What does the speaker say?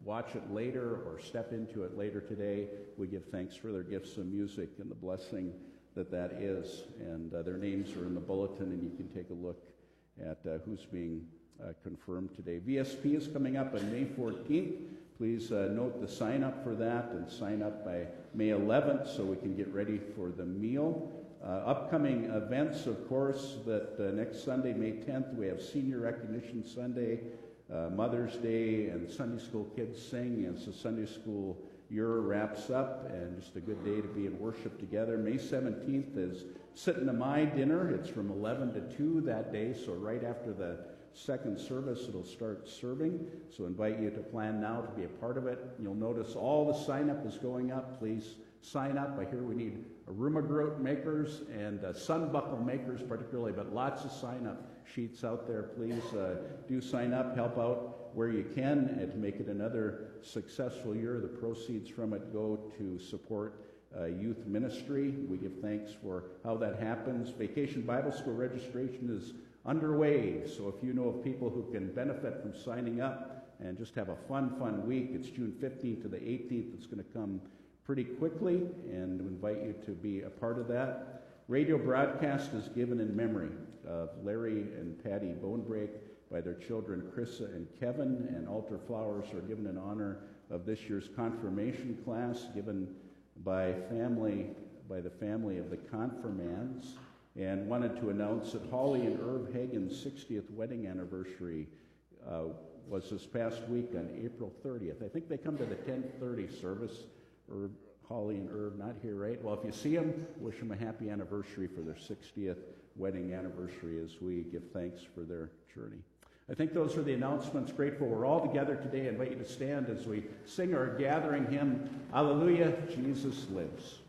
watch it later or step into it later today, we give thanks for their gifts of music and the blessing that is. And their names are in the bulletin, and you can take a look at who's being confirmed today. VSP is coming up on May 14th. Please note the sign up for that and sign up by May 11th so we can get ready for the meal. Upcoming events, of course, that next Sunday, May 10th, we have Senior Recognition Sunday, Mother's Day, and Sunday School Kids Sing as the Sunday School year wraps up, and just a good day to be in worship together. May 17th is Sit in My Dinner. It's from 11 to 2 that day, so right after the second service it'll start serving. So invite you to plan now to be a part of it. You'll notice all the sign up is going up. Please sign up. I hear we need Arumagroat makers and sunbuckle makers particularly, but lots of sign up sheets out there. Please do sign up, help out where you can, and to make it another successful year. The proceeds from it go to support youth ministry. We give thanks for how that happens. Vacation Bible School registration is underway, so if you know of people who can benefit from signing up and just have a fun week, it's June 15th to the 18th. It's going to come pretty quickly, and we invite you to be a part of that. Radio broadcast is given in memory of Larry and Patty Bonebreak by their children Krissa and Kevin, and altar flowers are given in honor of this year's confirmation class given by the family of the confirmands. And wanted to announce that Holly and Irv Hagen's 60th wedding anniversary was this past week on April 30th. I think they come to the 10:30 service. Holly and Irv not here, right? Well, if you see them, wish them a happy anniversary for their 60th wedding anniversary as we give thanks for their journey. I think those are the announcements. Grateful we're all together today. I invite you to stand as we sing our gathering hymn, Alleluia, Jesus Lives.